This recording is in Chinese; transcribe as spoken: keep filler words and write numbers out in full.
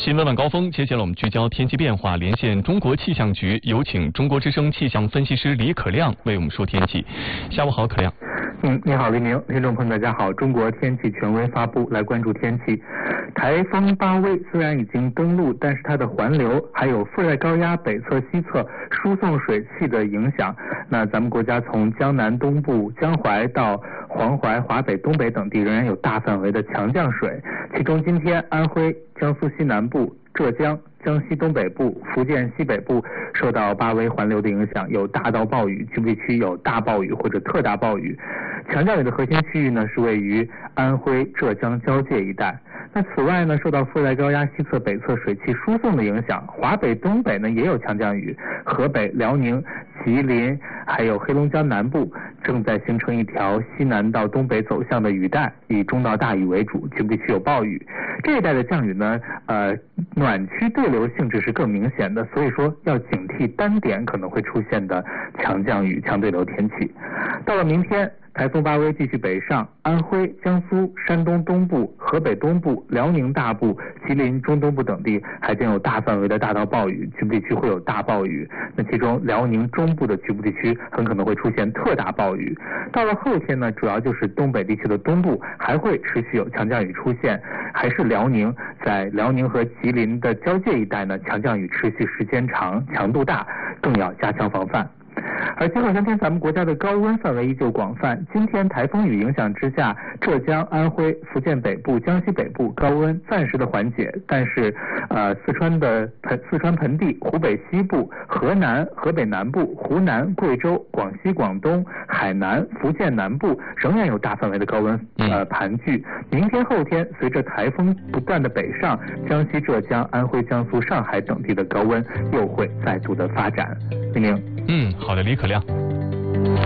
新闻晚高峰，接下来我们聚焦天气变化，连线中国气象局，有请中国之声气象分析师李可亮为我们说天气。下午好，可亮。 嗯，你好，黎明，听众朋友大家好。中国天气权威发布，来关注天气。台风巴威虽然已经登陆，但是它的环流还有副热带高压北侧、西侧输送水汽的影响，那咱们国家从江南东部、江淮到黄淮、华北、东北等地仍然有大范围的强降水，其中今天安徽、江苏西南部、浙江、江西东北部、福建西北部受到巴威环流的影响，有大到暴雨，局部地区有大暴雨或者特大暴雨。强降雨的核心区域呢是位于安徽、浙江交界一带。那此外呢，受到副热带高压西侧、北侧水汽输送的影响，华北、东北呢也有强降雨，河北、辽宁、吉林还有黑龙江南部正在形成一条西南到东北走向的雨带，以中到大雨为主，局部地区有暴雨。这一带的降雨呢，呃，暖区对流性质是更明显的，所以说要警惕单点可能会出现的强降雨、强对流天气。到了明天，台风巴威继续北上，安徽、江苏、山东东部、河北东部、辽宁大部、吉林中东部等地还将有大范围的大到暴雨，局部地区会有大暴雨。那其中辽宁中部的局部地区很可能会出现特大暴雨。到了后天呢，主要就是东北地区的东部还会持续有强降雨出现，还是辽宁，在辽宁和吉林的交界一带呢，强降雨持续时间长，强度大，更要加强防范。而今后三天咱们国家的高温范围依旧广泛，今天台风雨影响之下，浙江、安徽、福建北部、江西北部高温暂时的缓解，但是呃四川的盆四川盆地、湖北西部、河南、河北南部、湖南、贵州、广西、广东、海南、福建南部仍然有大范围的高温呃盘踞。明天后天随着台风不断的北上，江西、浙江、安徽、江苏、上海等地的高温又会再度的发展。李明。 嗯，好的，李可亮。